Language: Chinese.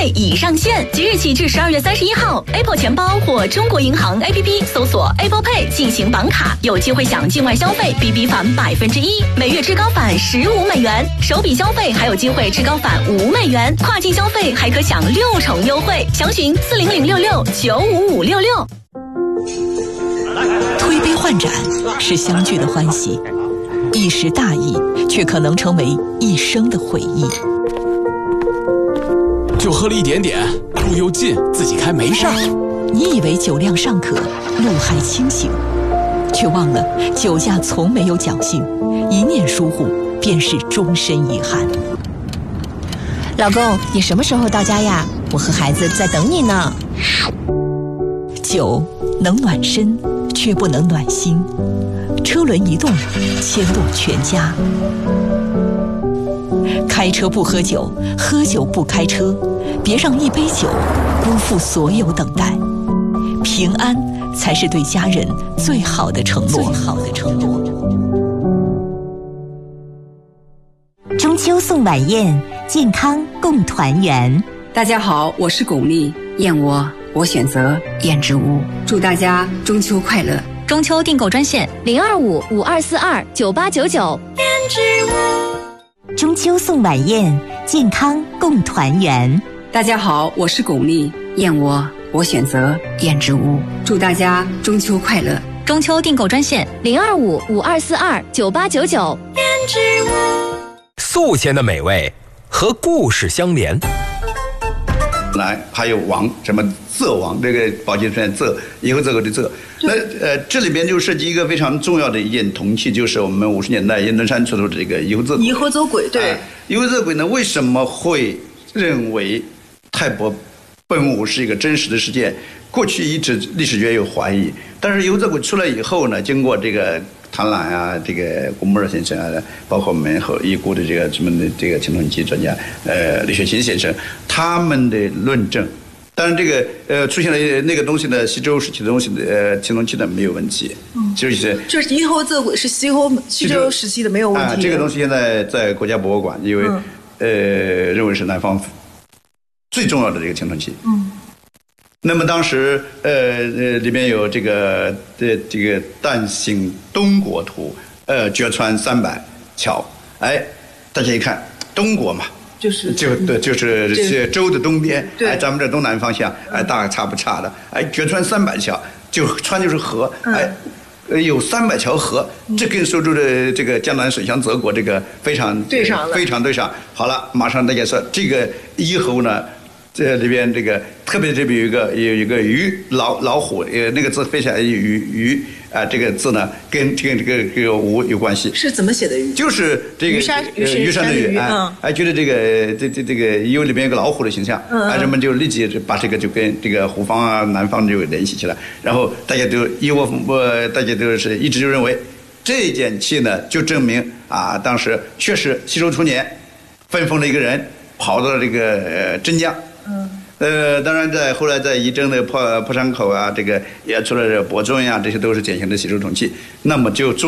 惠已上线，即日起至12月31号 ，Apple 钱包或中国银行 APP 搜索 Apple Pay 进行绑卡，有机会享境外消费 BB 返1%，每月至高返15美元，首笔消费还有机会至高返5美元，跨境消费还可享6成优惠，详询40066955566。 推杯换盏是相聚的欢喜，一时大意却可能成为一生的回忆。 就喝了一点点，路又近，自己开没事儿。 你以为酒量尚可，路还清醒，却忘了酒驾从没有侥幸，一念疏忽便是终身遗憾。 老公，你什么时候到家呀？我和孩子在等你呢。 酒能暖身，却不能暖心。车轮一动，牵动全家。开车不喝酒，喝酒不开车，别让一杯酒辜负所有等待。平安才是对家人最好的承诺。 中秋送晚宴，健康共团圆。 大家好，我是巩俐，燕窝我选择燕之屋，祝大家中秋快乐。 中秋订购专线025524899。燕之屋。 中秋送晚宴，健康共团圆。 大家好，我是巩俐，燕窝我选择燕之屋，祝大家中秋快乐。 中秋订购专线025524899。燕之屋。 宿前的美味和故事相连。 来，还有王什么仄王，这个宝鸡出仄，以后这个的仄。那这里边就涉及一个非常重要的一件铜器，就是我们50年代阎锡山出土的这个猗猴仄。 猗猴仄簋，对。 猗猴仄簋呢，为什么会认为泰伯奔五是一个真实的事件？过去一直历史学有怀疑，但是猗猴仄簋出来以后呢，经过这个谭澜啊，这个郭沫若先生啊，包括我们和已故的这个什么的这个青铜器专家李雪琴先生，他们的论证，当然这个出现了那个东西呢，西周时期的东西青铜器呢没有问题，就是猗猴仄簋是西周时期的没有问题。 这个东西现在在国家博物馆，因为认为是南方最重要的这个青铜器。那么当时里面有这个旦醒东国图，决川300桥，大家一看东国嘛，就是周的东边，咱们这东南方向，大概差不差的，决川300桥，川就是河，有300条河，这跟苏州的这个江南水乡泽国这个非常对上了，非常对上。好了，马上大家说这个猗猴呢。这里边这个特别这边有一个鱼老虎，那个字非常鱼这个字呢跟这个吴有关系。是怎么写的鱼？就是这个虞山的虞觉得这个有里面有个老虎的形象，人们就立即把这个就跟这个湖方啊南方就联系起来，然后大家都大家都是一直就认为这件器呢就证明当时确实西周初年分封了一个人跑到了这个真江。当然后来在仪征的破山口啊，这个也出了博尊呀，这些都是典型的西周铜器。那么就